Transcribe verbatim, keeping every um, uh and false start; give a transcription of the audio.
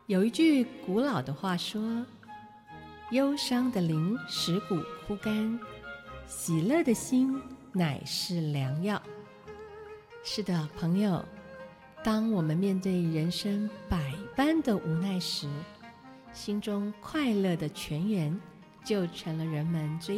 有一句古老的话说，忧伤的灵使骨枯干，喜乐的心乃是良药。是的，朋友，当我们面对人生百般的无奈时，心中快乐的泉源就成了人们追